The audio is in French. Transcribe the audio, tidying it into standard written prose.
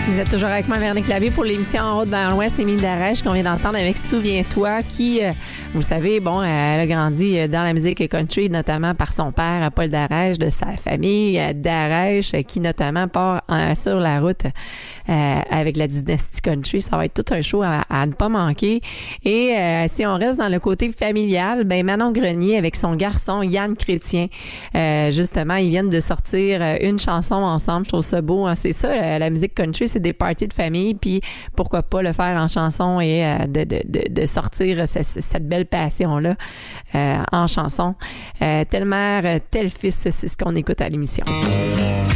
Vous êtes toujours avec moi, Véronique Labbé, pour l'émission En route dans l'Ouest, Émile Darèche, qu'on vient d'entendre avec Souviens-toi, qui, vous savez, bon, elle a grandi dans la musique country, notamment par son père, Paul Darèche, de sa famille Darèche, qui notamment part sur la route avec la dynastie country. Ça va être tout un show à ne pas manquer. Et si on reste dans le côté familial, ben Manon Grenier avec son garçon Yann Chrétien, justement, ils viennent de sortir une chanson ensemble. Je trouve ça beau, hein. C'est ça, la musique country, c'est des parties de famille, puis pourquoi pas le faire en chanson et de sortir cette belle passion-là en chanson. Telle mère, tel fils, c'est ce qu'on écoute à l'émission.